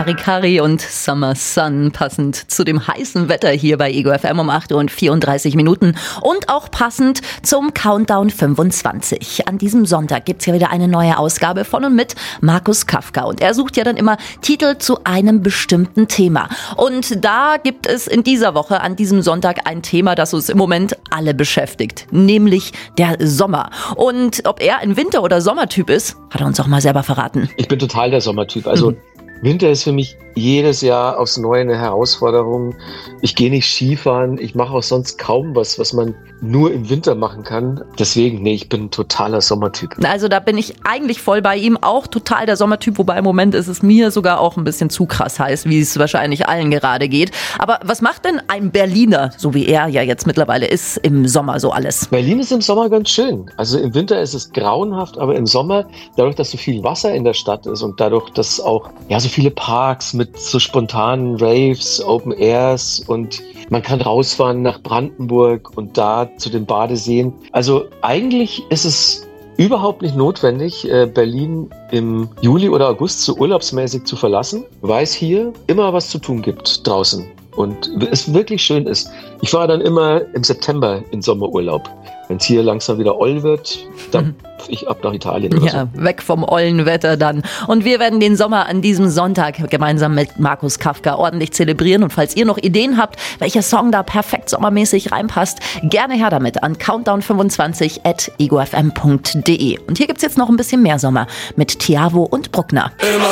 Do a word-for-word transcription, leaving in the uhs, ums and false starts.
Kari Kari und Summer Sun, passend zu dem heißen Wetter hier bei Ego F M um acht Uhr und vierunddreißig Minuten und auch passend zum Countdown fünfundzwanzig. An diesem Sonntag gibt's ja wieder eine neue Ausgabe von und mit Markus Kafka und er sucht ja dann immer Titel zu einem bestimmten Thema. Und da gibt es in dieser Woche, an diesem Sonntag, ein Thema, das uns im Moment alle beschäftigt, nämlich der Sommer. Und ob er ein Winter- oder Sommertyp ist, hat er uns auch mal selber verraten. Ich bin total der Sommertyp. Also mhm. Winter ist für mich jedes Jahr aufs Neue eine Herausforderung. Ich gehe nicht Skifahren, ich mache auch sonst kaum was, was man nur im Winter machen kann. Deswegen, nee, ich bin ein totaler Sommertyp. Also da bin ich eigentlich voll bei ihm, auch total der Sommertyp, wobei im Moment ist es mir sogar auch ein bisschen zu krass heiß, wie es wahrscheinlich allen gerade geht. Aber was macht denn ein Berliner, so wie er ja jetzt mittlerweile ist, im Sommer so alles? Berlin ist im Sommer ganz schön. Also im Winter ist es grauenhaft, aber im Sommer, dadurch, dass so viel Wasser in der Stadt ist und dadurch, dass auch ja so viele Parks mit so spontanen Raves, Open Airs und man kann rausfahren nach Brandenburg und da zu den Badeseen. Also eigentlich ist es überhaupt nicht notwendig, Berlin im Juli oder August so urlaubsmäßig zu verlassen, weil es hier immer was zu tun gibt draußen und es wirklich schön ist. Ich fahre dann immer im September in Sommerurlaub. Wenn es hier langsam wieder oll wird, dann mhm. ich ab nach Italien oder ja, so. Weg vom ollen Wetter dann. Und wir werden den Sommer an diesem Sonntag gemeinsam mit Markus Kafka ordentlich zelebrieren. Und falls ihr noch Ideen habt, welcher Song da perfekt sommermäßig reinpasst, gerne her damit an countdown fünfundzwanzig at ego f m punkt d e. Und hier gibt's jetzt noch ein bisschen mehr Sommer mit Tiavo und Bruckner. Immer